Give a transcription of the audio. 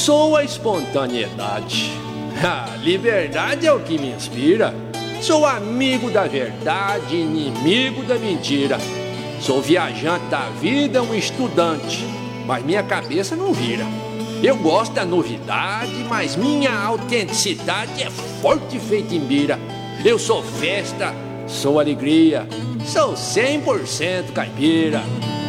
Sou a espontaneidade. A liberdade é o que me inspira. Sou amigo da verdade, inimigo da mentira. Sou viajante da vida, um estudante, mas minha cabeça não vira. Eu gosto da novidade, mas minha autenticidade é forte feita em bira. Eu sou festa, sou alegria, sou 100% caipira.